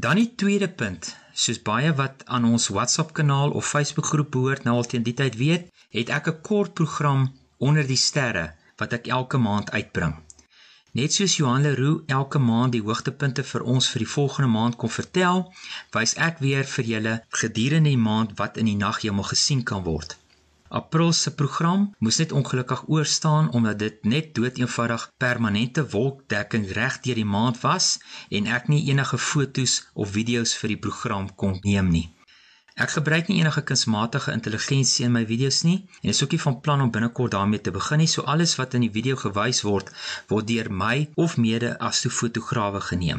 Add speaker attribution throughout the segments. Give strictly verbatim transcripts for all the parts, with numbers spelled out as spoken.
Speaker 1: Dan die tweede punt, soos baie wat aan ons WhatsApp kanaal of Facebook groep behoort nou al teen die tyd weet, het ek 'n kort program onder die sterre wat ek elke maand uitbring. Net soos Johan Leroux elke maand die hoogtepunte vir ons vir die volgende maand kon vertel, wys ek weer vir julle gedurende die maand wat in die naghemel gesien kan word. April se program moes net ongelukkig oorstaan omdat dit net doeteenvoudig permanente wolkdekking reg deur die maand was en ek nie enige foto's of video's vir die program kon neem nie. Ek gebruik nie enige kunsmatige intelligensie in my video's nie en is ook nie van plan om binnekort daarmee te begin nie, so alles wat in die video gewys word, word deur my of mede astrofotograwe geneem.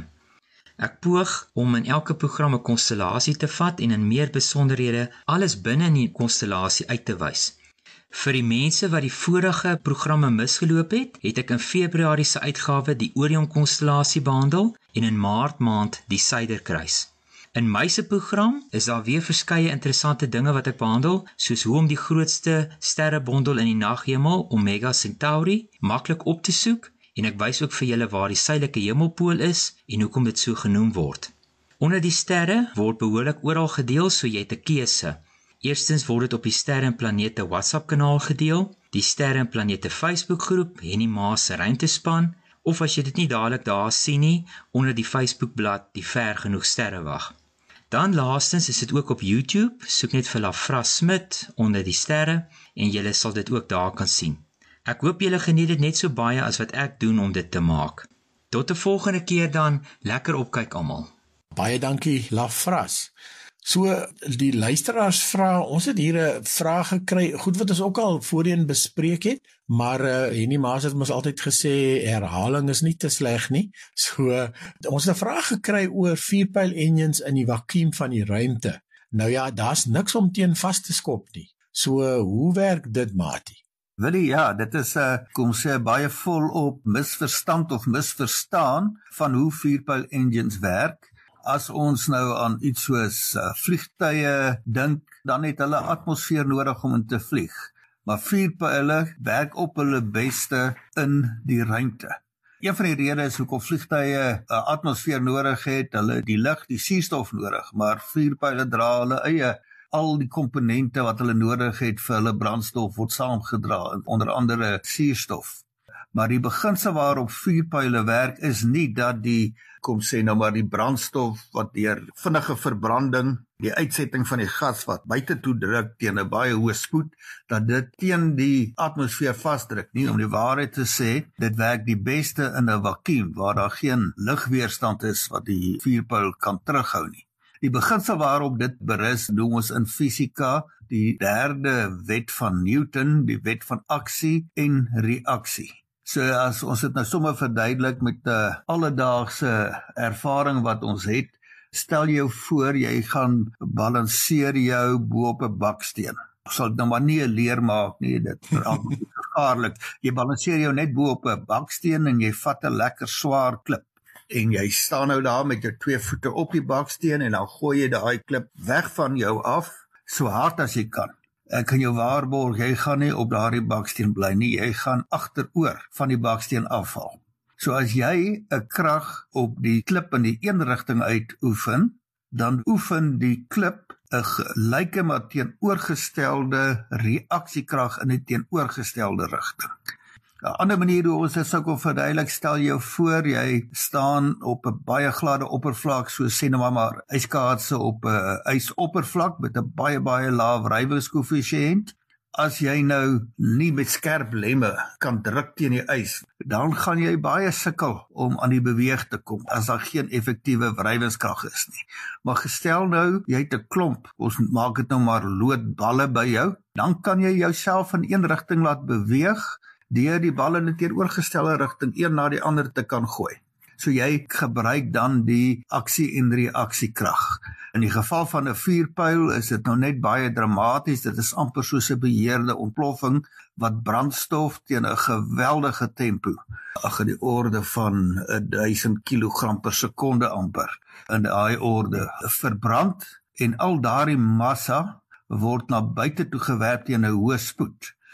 Speaker 1: Ek poog om in elke program 'n konstellasie te vat en in meer besonderhede alles binne in die konstellasie uit te wys. Vir die mense wat die vorige programme misgeloop het, het ek in Februarie se uitgawe die Orion-konstellasie behandel en in Maart maand die Suiderkruis. In my se program is daar weer verskeie interessante dinge wat ek behandel, soos hoe om die grootste sterrebondel in die naghemel, Omega Centauri, maklik op te soek, en ek wys ook vir julle waar die suidelike hemelpool is en hoekom dit so genoem word. Onder die sterre word behoorlik oral gedeel, so jy het 'n keuse. Eerstens word dit op die Sterre en Planete WhatsApp kanaal gedeel, die Sterre en Planete Facebook groep, Henny Maas se ruimtespan, of as jy dit nie dadelik daar sien nie, onder die Facebookblad die Ver Genoeg Sterrewag. Dan laastens is dit ook op YouTube, soek net vir Lafra Smit onder die sterre en julle sal dit ook daar kan sien. Ek hoop julle geniet dit net so baie as wat ek doen om dit te maak. Tot 'n volgende keer dan, lekker opkyk almal.
Speaker 2: Baie dankie Lafras. So, die luisteraars vra, ons het hier 'n vraag gekry, goed wat ons ook al voorheen bespreek het, maar uh, Henny Maas het ons altyd gesê, herhaling is nie te sleg nie. So, uh, ons het 'n vraag gekry oor vierpyl engines in die vakuum van die ruimte. Nou ja, daar's niks om teen vas te skop nie. So, uh, hoe werk dit, Matie?
Speaker 3: Willie, ja, dit is 'n uh, kom sê baie vol op misverstand of misverstaan van hoe vierpyl engines werk. As ons nou aan iets soos uh, vliegtuie dink, dan het hulle atmosfeer nodig om in te vlieg. Maar vierpyle werk op hulle beste in die ruimte. Een van die redes is hoekom vliegtuie 'n uh, atmosfeer nodig het, hulle die lug, die suurstof nodig, maar vierpyle dra hulle eie al die komponente wat hulle nodig het vir hulle brandstof word saamgedra, onder andere suurstof. Maar die beginsel waarop vuurpyle werk is nie dat die, kom sê nou maar die brandstof wat deur vinnige verbranding, die uitsetting van die gas wat buite toe druk teen 'n baie hoë spoed, dat dit teen die atmosfeer vasdruk nie. Om die waarheid te sê, dit werk die beste in 'n vakuum waar daar geen lugweerstand is wat die vuurpyl kan terughou nie. Die beginsel waarop dit berus noem ons in fisika die derde wet van Newton, die wet van aksie en reaksie. So as ons dit nou sommer verduidelik met 'n alledaagse ervaring wat ons het, stel jou voor jy gaan balanseer jou bo op 'n baksteen. Ek sal nou maar nie 'n leer maak nie, dit is gevaarlik. Jy balanseer jou net bo op 'n baksteen en jy vat 'n lekker swaar klip. En jy staan nou daar met jou twee voete op die baksteen en dan gooi jy daai klip weg van jou af, so hard as jy kan. Ek kan jou waarborg, jy gaan nie op daardie baksteen bly nie, jy gaan agteroor van die baksteen afval. So as jy 'n krag op die klip in die een rigting uitoefen, dan oefen die klip 'n gelyke maar teenoorgestelde reaksiekrag in 'n teenoorgestelde rigting. 'n Ander manier hoe ons dit sou kon verduidelik, stel jou voor jy staan op 'n baie gladde oppervlak, so sê nou maar yskaatse op 'n ysoppervlak met 'n baie baie lae wrywingskoëffisiënt. As jy nou nie met skerp lemme kan druk teen die ys, dan gaan jy baie sukkel om aan die beweeg te kom as daar geen effektiewe wrywingskrag is nie. Maar gestel nou, jy het 'n klomp, ons maak dit nou maar loodballe by jou, dan kan jy jouself in een rigting laat beweeg deur die bal in 'n teenoorgestelde rigting een na die ander te kan gooi. So jy gebruik dan die aksie en reaksiekrag. In die geval van 'n vuurpyl is dit nou net baie dramaties, dit is amper soos 'n beheerde ontploffing wat brandstof teen 'n geweldige tempo, ag in die orde van duisend kilogram per sekonde amper, in daai orde verbrand en al daardie massa word na buite toe gewerp teen 'n hoë spoed.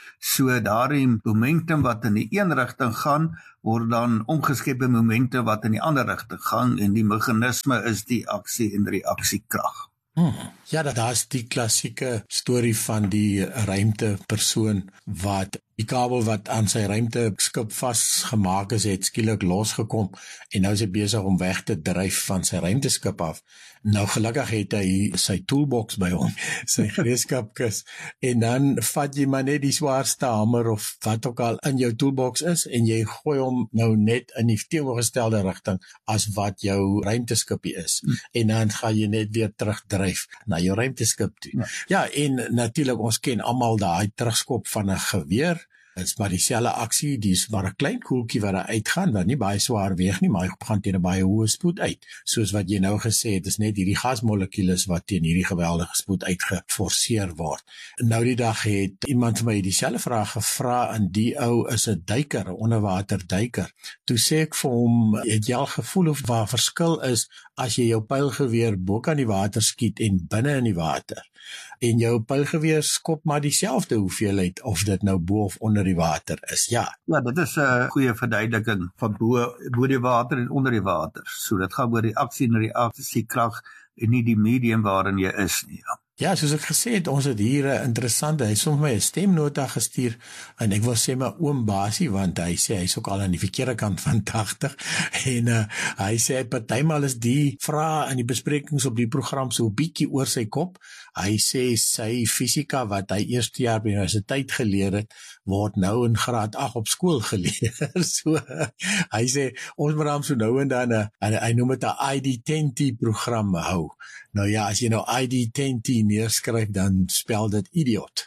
Speaker 3: So daardie momentum wat in die een rigting gaan, word dan omgeskep in momentum wat in die ander rigting gaan, en die meganisme is die aksie en reaksiekrag.
Speaker 2: Hmm. Ja, dat is die klassieke storie van die ruimtepersoon wat die kabel wat aan sy ruimteskip vasgemaak is, het skielik losgekom en nou is hy besig om weg te dryf van sy ruimteskip af. Nou gelukkig het hy sy toolbox by hom, sy gereedskapkis, en dan vat jy maar net die zwaarste hamer of wat ook al in jou toolbox is en jy gooi hom nou net in die teenoorgestelde rigting as wat jou ruimteskipie is. Hmm. En dan gaan jy net weer terugdryf na jou ruimteskip toe. Ja, ja, en natuurlik ons ken almal daai terugskop van 'n geweer. Dit is maar dieselfde aksie, die is maar 'n klein koeltjie wat daar uitgaan, wat nie baie swaar weeg nie, maar hy gaan teen 'n baie hoë spoed uit. Soos wat jy nou gesê het, is net hierdie gasmolekules wat teen hierdie geweldige spoed uitgeforseer word. Nou die dag het iemand vir my dieselfde vraag gevra, en die ou is 'n duiker, 'n onderwaterduiker. Toe sê ek vir hom, het jy al gevoel of waar verskil is as jy jou pylgeweer bo kan die water skiet en binne in die water? En jou pylgeweer skop maar dieselfde hoeveelheid of dit nou bo of onder die water is. Ja.
Speaker 3: Ja, dit is 'n goeie verduideliking van bo bo die water en onder die water. So dit gaan oor die aksie en reaksiekrag en nie die medium waarin jy is nie. Ja.
Speaker 2: Ja, soos ek gesê het, ons het hier 'n interessante, hy het soms my 'n stemnota gestuur, en ek wil sê my oom Basie, want hy sê hy's ook al aan die verkeerde kant van tagtig, en uh, hy sê partymal is die vrae in die besprekings op die program so 'n bietjie oor sy kop. Hy sê sy fisika wat hy eerste jaar by universiteit geleer het, word nou in graad agt op skool geleer. So hy sê ons moet hom so nou en dan 'n hy noem dit 'n I D ten T program hou. Nou ja, as jy nou I D ten T neerskryf, dan spel dit idiot.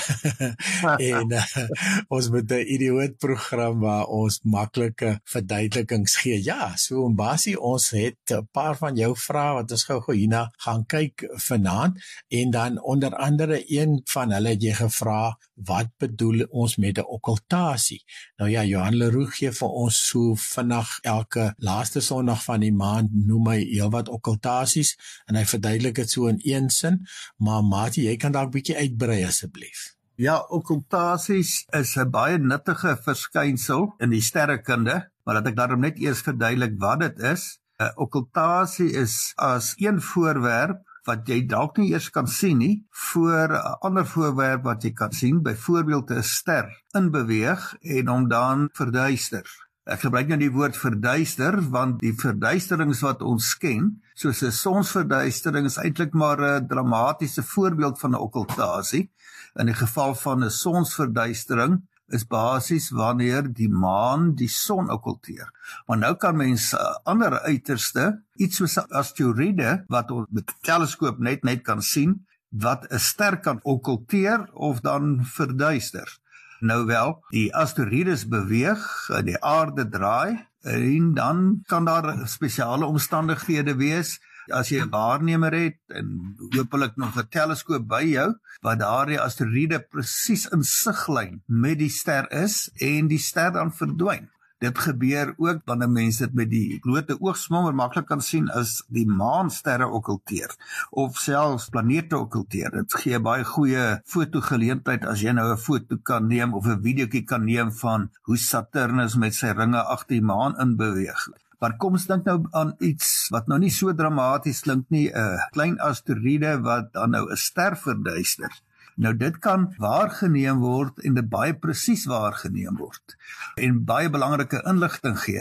Speaker 2: En uh, ons met 'n idioot program waar ons maklike verduidelikings gee. Ja, so in basie, ons het 'n paar van jou vrae wat ons gou-gou hierna gaan kyk vanaand, en dan onder andere een van hulle het jy gevra, wat bedoel ons met 'n okkultasie? Nou ja, Johan Leroux gee vir ons so vinnig elke laaste Sondag van die maand, noem hy heelwat okkultasies, en hy verduidelik dit so in een sin, maar Mati, jy kan dalk bietjie uitbrei asseblief.
Speaker 3: Ja, okkultasies is 'n baie nuttige verskynsel in die sterrekunde, maar dat ek daarom net eers verduidelik wat dit is. 'n Okkultasie is as een voorwerp wat jy dalk nie eers kan sien nie, voor 'n ander voorwerp wat jy kan sien, byvoorbeeld 'n ster, inbeweeg en hom dan verduister. Ek gebruik nou die woord verduister, want die verduisterings wat ons ken, soos 'n sonsverduistering, is eintlik maar 'n dramatiese voorbeeld van 'n okkultasie. In die geval van 'n sonsverduistering is basies wanneer die maan die son okkulteer. Maar nou kan mense 'n ander uiterste, iets soos 'n asteroïde, wat ons met 'n teleskoop net net kan sien, wat 'n ster kan okkulteer of dan verduister. Nou wel, die asteroïdes beweeg, die aarde draai, en dan kan daar spesiale omstandighede wees, as jy 'n waarnemer het, en hopelik nog 'n teleskoop by jou, wat daardie asteroïde presies in siglyn met die ster is, en die ster dan verdwyn. Dit gebeur ook wanneer mense dit met die blote oog sommer maklik kan sien as die maan sterre okkulteer, of selfs planete okkulteer. Dit gee baie goeie fotogeleentheid as jy nou 'n foto kan neem of 'n videoetjie kan neem van hoe Saturnus met sy ringe agter die maan in beweeg. Maar kom ons dink nou aan iets wat nou nie so dramaties klink nie, 'n klein asteroïde wat dan nou 'n ster verduister. Nou dit kan waargeneem word en dit baie presies waargeneem word en baie belangrike inligting gee.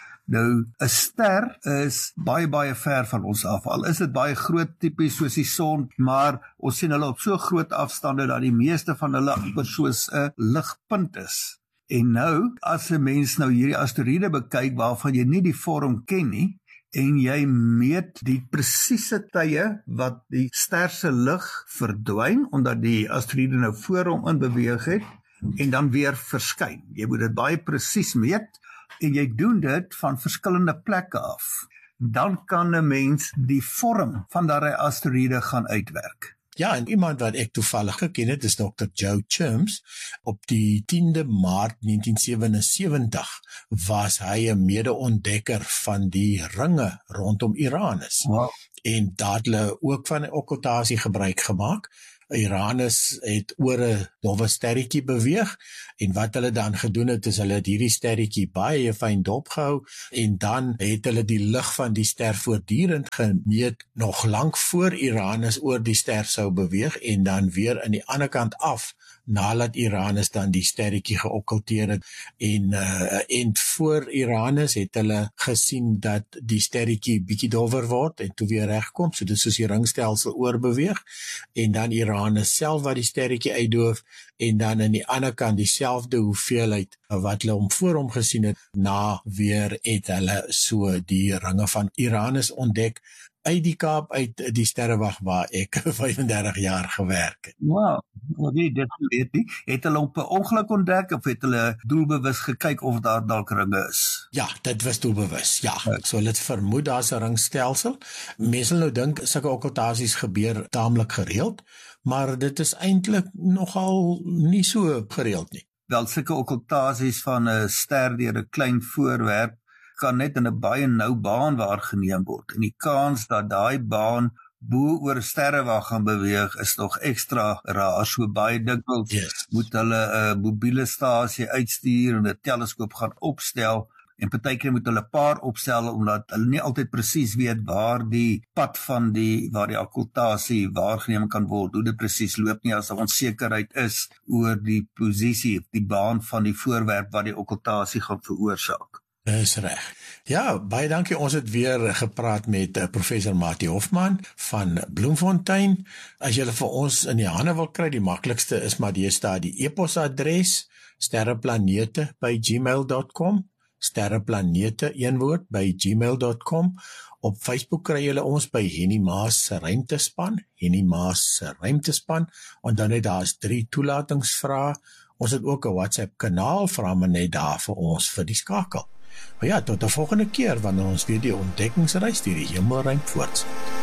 Speaker 3: Nou 'n ster is baie baie ver van ons af. Al is dit baie groot, tipies soos die son, maar ons sien hulle op so groot afstande dat die meeste van hulle amper soos 'n ligpunt is. En nou, as 'n mens nou hierdie asteroïde bekyk waarvan jy nie die vorm ken nie, en jy meet die presiese tye wat die ster se lig verdwyn, omdat die asteroïde nou voor hom in beweeg het, en dan weer verskyn. Jy moet dit baie presies meet, en jy doen dit van verskillende plekke af. Dan kan 'n mens die vorm van daardie asteroïde gaan uitwerk.
Speaker 2: Ja, en iemand wat ek toevallig geken het, is dokter Joe Churms. Op die tiende Maart negentien sewensewentig was hy 'n mede-ontdekker van die ringe rondom Uranus. Wow. En daar het hulle ook van 'n okkultasie gebruik gemaak. Uranus het oor 'n dowwe sterretjie beweeg en wat hulle dan gedoen het is hulle het hierdie sterretjie baie fyn dopgehou en dan het hulle die lig van die ster voortdurend gemeet nog lank voor Uranus oor die ster sou beweeg en dan weer aan die ander kant af nadat Uranus dan die sterretjie geokkulteer het en uh, en voor Uranus het hulle gesien dat die sterretjie bietjie dowwer word en toe weer regkom, so dit is soos die ringstelsel oorbeweeg en dan Uranus self wat die sterretjie uitdoof en dan aan die ander kant dieselfde hoeveelheid wat hulle hom voor hom gesien het, na weer het hulle so die ringe van Uranus ontdek uit die Kaap, uit die sterrewag waar ek vyfendertig jaar gewerk het.
Speaker 3: Wow, nee, dit weet nie. Het hulle op 'n ongeluk ontdek of het hulle doelbewus gekyk of daar dalk ringe is?
Speaker 2: Ja, dit was doelbewus, ja. So hulle het vermoed daar's 'n ringstelsel. Mense nou dink sulke okkultasies gebeur taamlik gereeld, maar dit is eintlik nogal nie so gereeld nie.
Speaker 3: Wel, sulke okkultasies van 'n ster deur 'n klein voorwerp kan net in 'n baie nou baan waargeneem word. En die kans dat daai baan bo oor sterrewag gaan beweeg is nog ekstra raar. So baie dikwels
Speaker 2: Yes.
Speaker 3: moet hulle 'n uh, mobiele stasie uitstuur en 'n teleskoop gaan opstel. En partykeer moet hulle 'n paar opstel omdat hulle nie altyd presies weet waar die pad van die waar die okkultasie waargeneem kan word. Hoe dit presies loop nie, as daar onsekerheid is oor die posisie, die baan van die voorwerp wat die okkultasie gaan veroorsaak.
Speaker 2: Dis reg. Ja, baie dankie. Ons het weer gepraat met uh, professor Mati Hofman van Bloemfontein. As jy vir ons in die hande wil kry, die maklikste is maar deesdae die e-posadres sterreplanete by gmail dot com, sterreplanete een woord by gmail dot com. Op Facebook kry julle ons by Henny Maas se Ruimtespan, Henny Maas se Ruimtespan, en dan het daar's drie toelatingsvrae. Ons het ook 'n WhatsApp kanaal, vra maar net daar vir ons vir die skakel. Maar ja, tot 'n volgende keer wanneer ons weer die ontdekkingsreis deur die hemelruim voortsit.